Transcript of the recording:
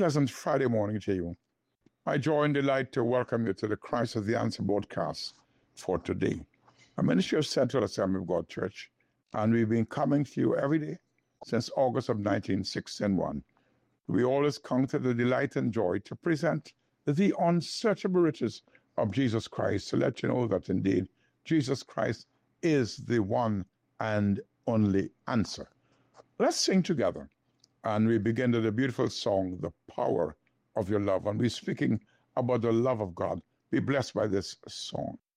pleasant Friday morning to you. I joy and delight to welcome you to the Christ is the Answer broadcast for today. A ministry of Central Assembly of God Church, and we've been coming to you every day since August of 1961. We always count it a delight and joy to present the unsearchable riches of Jesus Christ, to let you know that indeed Jesus Christ is the one and only answer. Let's sing together. And we begin with a beautiful song, The Power of Your Love. And we're speaking about the love of God. Be blessed by this song.